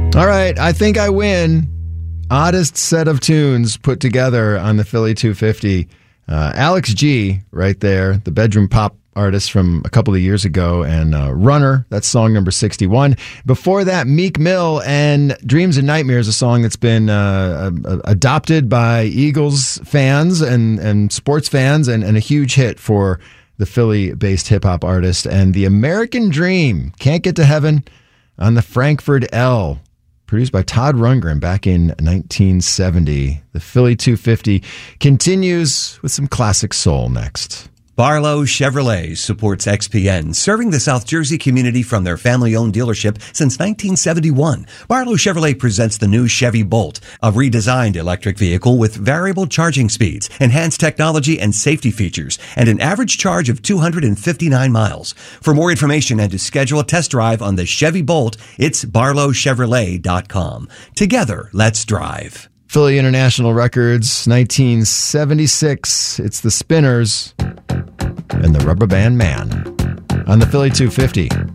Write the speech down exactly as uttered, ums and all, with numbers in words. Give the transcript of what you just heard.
All right, I think I win. Oddest set of tunes put together on the Philly two fifty. Uh, Alex G, right there, the bedroom pop artist from a couple of years ago, and uh, Runner, that's song number sixty-one. Before that, Meek Mill and Dreams and Nightmares, a song that's been uh, uh, adopted by Eagles fans and, and sports fans, and, and a huge hit for the Philly-based hip-hop artist. And The American Dream, Can't Get to Heaven on the Frankfurt L, produced by Todd Rundgren back in nineteen seventy. The Philly two fifty continues with some classic soul next. Barlow Chevrolet supports X P N, serving the South Jersey community from their family-owned dealership since nineteen seventy-one. Barlow Chevrolet presents the new Chevy Bolt, a redesigned electric vehicle with variable charging speeds, enhanced technology and safety features, and an average charge of two hundred fifty-nine miles. For more information and to schedule a test drive on the Chevy Bolt, it's barlow chevrolet dot com. Together, let's drive. Philly International Records, nineteen seventy-six. It's the Spinners and the Rubber Band Man on the Philly two fifty.